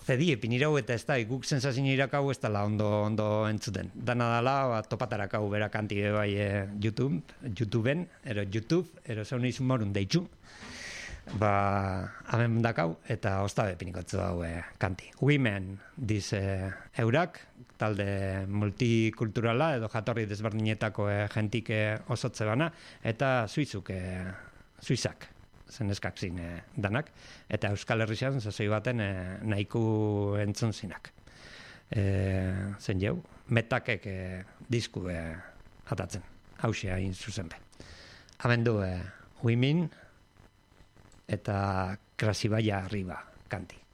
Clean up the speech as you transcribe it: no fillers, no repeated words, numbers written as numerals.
zedi epinirau eta ez da, guk sensazio irakau ez dala ondo entzuten. Dana dala, topatarakau bera kanti bai YouTubeen, ero zaun izun morun deitzu. Hemen dakau, eta ostabe epiniko hau kanti. Women, diz eurak, talde multikulturala edo jatorri desberdinetako jentik osotze bana, eta suizak, zeneskak zin danak, eta Euskal Herrian zazoi baten nahiku entzun zinak. Zen jau, metakek disku atatzen, hausia hain zuzen be. Hemen du Women eta Krasibaia Arriba kanti.